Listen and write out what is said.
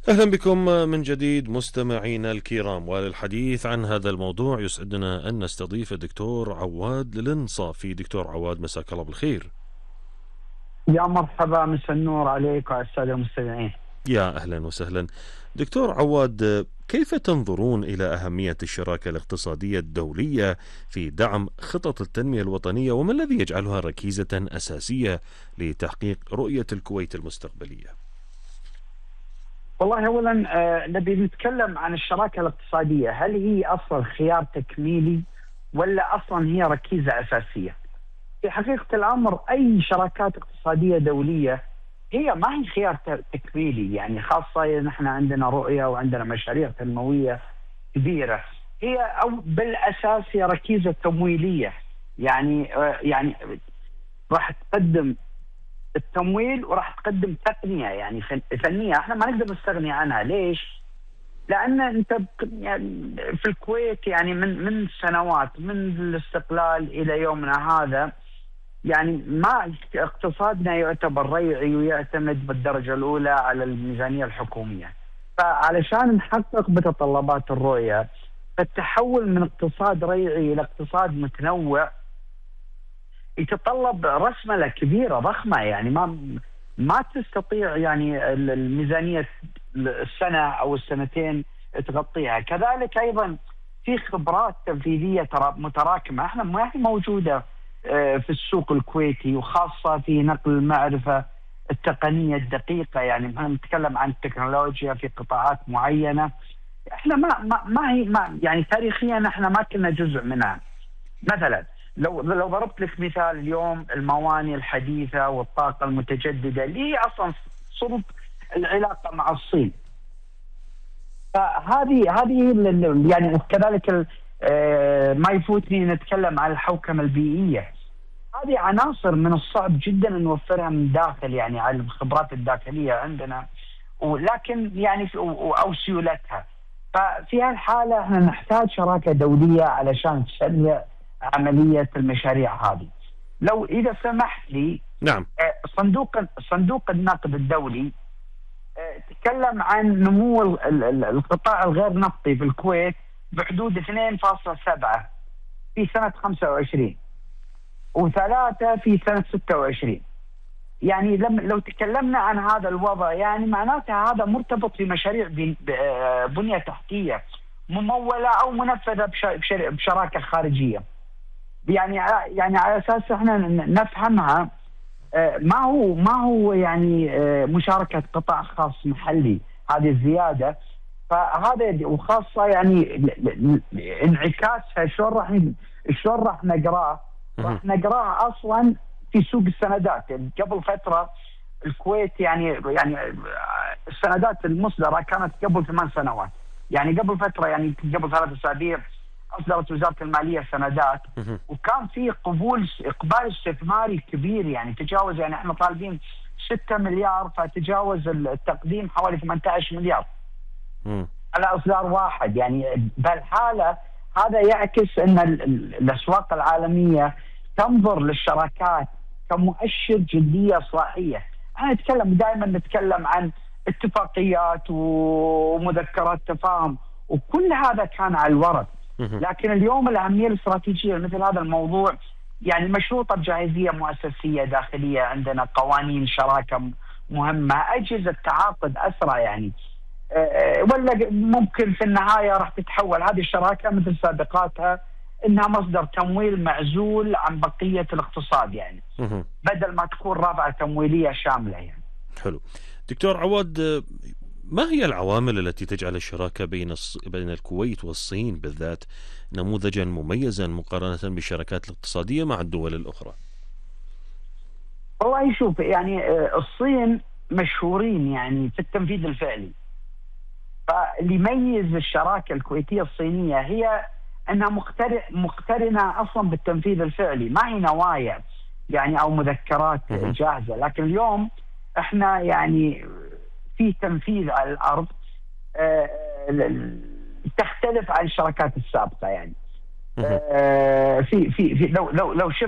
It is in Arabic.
أهلا بكم من جديد مستمعينا الكرام، وللحديث عن هذا الموضوع يسعدنا أن نستضيف الدكتور عواد الانصافي. دكتور عواد، مساك الله بالخير. يا مرحبا، مساء النور عليك وعلى السادة المستمعين. يا أهلا وسهلا. دكتور عواد، كيف تنظرون إلى أهمية الشراكة الاقتصادية الدولية في دعم خطط التنمية الوطنية، وما الذي يجعلها ركيزة أساسية لتحقيق رؤية الكويت المستقبلية؟ والله أولا نبي نتكلم عن الشراكة الاقتصادية. هل هي أصلا خيار تكميلي ولا أصلا هي ركيزة أساسية؟ في حقيقة الأمر أي شراكات اقتصادية دولية هي ما هي خيار تكميلي، يعني خاصة نحن عندنا رؤية وعندنا مشاريع تنموية كبيرة. هي أو بالأساس هي ركيزة تمويلية، يعني راح تقدم التمويل وراح تقدم تقنيه يعني فنيه احنا ما نقدر نستغني عنها. ليش؟ لان انت يعني في الكويت يعني من سنوات من الاستقلال الى يومنا هذا يعني ما اقتصادنا يعتبر ريعي ويعتمد بالدرجه الاولى على الميزانيه الحكوميه. فعلشان نحقق متطلبات الرؤيه التحول من اقتصاد ريعي الى اقتصاد متنوع يتطلب رسملة كبيرة ضخمة، يعني ما تستطيع يعني الميزانية السنة أو السنتين تغطيها. كذلك أيضا في خبرات تنفيذية ترى متراكمة احنا ما هي موجودة في السوق الكويتي، وخاصة في نقل المعرفة التقنية الدقيقة. يعني نتكلم عن التكنولوجيا في قطاعات معينة احنا ما هي يعني تاريخيا احنا ما كنا جزء منها. مثلا لو ضربت لك مثال اليوم الموانئ الحديثة والطاقة المتجددة اللي هي أصلا صلب العلاقة مع الصين، فهذه يعني كذلك ما يفوتني نتكلم عن الحوكمة البيئية. هذه عناصر من الصعب جدا أن نوفرها من داخل يعني على الخبرات الداخلية عندنا، ولكن يعني أو سيولتها. ففي هالحالة احنا نحتاج شراكة دولية علشان تسرع عملية المشاريع هذه. لو إذا سمحت لي، نعم. صندوق النقد الدولي تكلم عن نمو القطاع الغير نفطي في الكويت بحدود 2.7 في سنة 25 و3 في سنة 26. يعني لو تكلمنا عن هذا الوضع يعني معناته هذا مرتبط بمشاريع بنية تحتية ممولة أو منفذة بشراكة خارجية. يعني على اساس احنا نفهمها ما هو يعني مشاركه قطاع خاص محلي، هذه الزياده. فهذا وخاصه يعني انعكاسها شلون راح نقراه؟ راح نقراه اصلا في سوق السندات. يعني قبل فتره الكويت يعني السندات المصدره كانت قبل 8 سنوات، يعني قبل فتره يعني قبل 3 أسابيع أصدرت وزارة المالية سندات وكان في إقبال استثماري كبير، يعني تجاوز، يعني احنا طالبين 6 مليار فتجاوز التقديم حوالي 18 مليار على إصدار واحد. يعني بهالحالة هذا يعكس أن الأسواق العالمية تنظر للشراكات كمؤشر جدية إصلاحية. أنا دائما نتكلم عن اتفاقيات ومذكرات تفاهم وكل هذا كان على الورق، لكن اليوم الأهمية الاستراتيجية مثل هذا الموضوع يعني مشروطة بجاهزية مؤسسية داخلية. عندنا قوانين شراكة مهمة، أجهزة تعاقد أسرع، يعني ولا ممكن في النهاية راح تتحول هذه الشراكة مثل سابقاتها إنها مصدر تمويل معزول عن بقية الاقتصاد، يعني بدل ما تكون رافعة تمويلية شاملة. يعني حلو. دكتور عواد، ما هي العوامل التي تجعل الشراكة بين الكويت والصين بالذات نموذجا مميزا مقارنة بالشراكات الاقتصادية مع الدول الأخرى؟ والله شوف، يعني الصين مشهورين يعني في التنفيذ الفعلي. فاللي يميز الشراكة الكويتية الصينية هي أنها مقترنة أصلا بالتنفيذ الفعلي، ما هي نوايا يعني أو مذكرات جاهزة. لكن اليوم احنا يعني في تنفيذ على الأرض تختلف عن الشراكات السابقة. يعني في لو شفت